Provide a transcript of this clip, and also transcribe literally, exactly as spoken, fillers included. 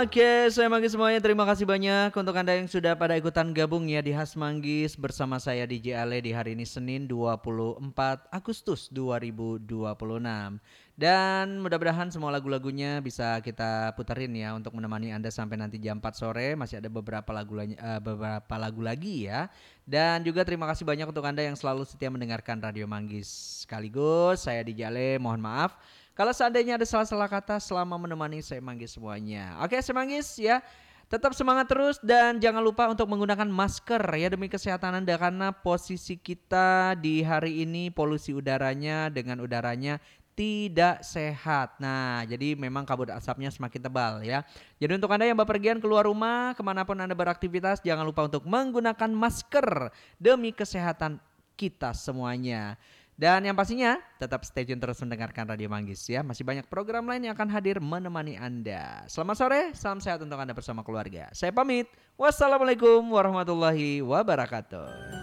Oke, saya Manggis semuanya. Terima kasih banyak untuk Anda yang sudah pada ikutan gabung ya di Khas Manggis bersama saya D J Ale di hari ini Senin dua puluh empat Agustus dua ribu dua puluh enam. Dan mudah-mudahan semua lagu-lagunya bisa kita puterin ya untuk menemani Anda sampai nanti jam empat sore. Masih ada beberapa lagu lagi- eh, beberapa lagu lagi ya. Dan juga terima kasih banyak untuk Anda yang selalu setia mendengarkan Radio Manggis. Sekaligus saya D J Ale, mohon maaf kalau seandainya ada salah-salah kata selama menemani saya Manggis semuanya. Oke, saya Manggis ya. Tetap semangat terus dan jangan lupa untuk menggunakan masker ya demi kesehatan Anda karena posisi kita di hari ini polusi udaranya dengan udaranya tidak sehat. Nah, jadi memang kabut asapnya semakin tebal ya. Jadi untuk Anda yang bepergian keluar rumah, kemanapun Anda beraktivitas, jangan lupa untuk menggunakan masker demi kesehatan kita semuanya. Dan yang pastinya tetap stay tune terus mendengarkan Radio Manggis ya. Masih banyak program lain yang akan hadir menemani Anda. Selamat sore, salam sehat untuk Anda bersama keluarga. Saya pamit. Wassalamualaikum warahmatullahi wabarakatuh.